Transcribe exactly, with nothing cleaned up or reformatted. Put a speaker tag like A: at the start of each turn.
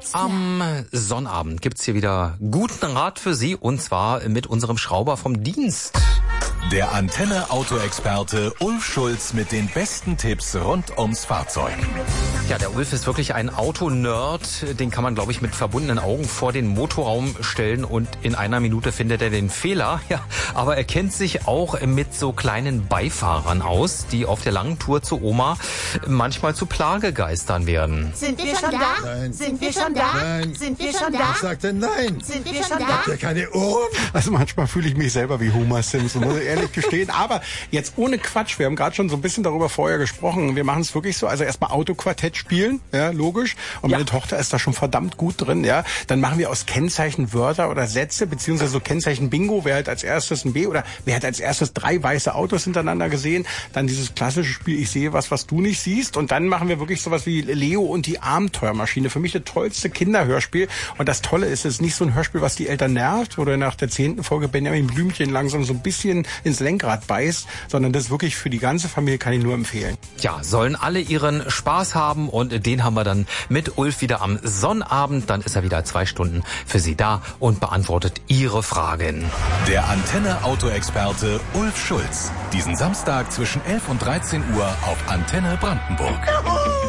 A: Alles klar.
B: Am Sonnabend gibt's hier wieder guten Rat für Sie, und zwar mit unserem Schrauber vom Dienst.
C: Der Antenne-Auto-Experte Ulf Schulz mit den besten Tipps rund ums Fahrzeug.
B: Ja, der Ulf ist wirklich ein Autonerd. Den kann man, glaube ich, mit verbundenen Augen vor den Motorraum stellen und in einer Minute findet er den Fehler. Ja, aber er kennt sich auch mit so kleinen Beifahrern aus, die auf der langen Tour zu Oma manchmal zu Plagegeistern werden.
A: Sind wir schon da?
D: Nein.
A: Sind wir schon da?
D: Nein.
A: Sind wir schon da?
D: Ich sagte nein.
A: Sind wir schon da?
D: Habt ihr keine Ohren?
E: Also manchmal fühle ich mich selber wie Homer Simpson, muss ich ehrlich gestehen. Aber jetzt ohne Quatsch, wir haben gerade schon so ein bisschen darüber vorher gesprochen. Wir machen es wirklich so, also erstmal Autoquartett spielen, ja, logisch. Und meine Tochter ist da schon verdammt gut drin, ja. Dann machen wir aus Kennzeichen Wörter oder Sätze, beziehungsweise so Kennzeichen Bingo, wer hat als erstes ein B oder wer hat als erstes drei weiße Autos hintereinander gesehen. Dann dieses klassische Spiel, ich sehe was, was du nicht siehst. Und dann machen wir wirklich sowas wie Leo und die Abenteuermaschine. Für mich das tollste Kinderhörspiel. Und das Tolle ist, es ist nicht so ein Hörspiel, was die Eltern nervt, oder nach der zehnten Folge Benjamin Blümchen langsam so ein bisschen ins Lenkrad beißt, sondern das wirklich für die ganze Familie, kann ich nur empfehlen.
B: Ja, sollen alle ihren Spaß haben, und den haben wir dann mit Ulf wieder am Sonnabend. Dann ist er wieder zwei Stunden für Sie da und beantwortet Ihre Fragen.
C: Der Antenne-Auto-Experte Ulf Schulz. Diesen Samstag zwischen elf und dreizehn Uhr auf Antenne Brandenburg.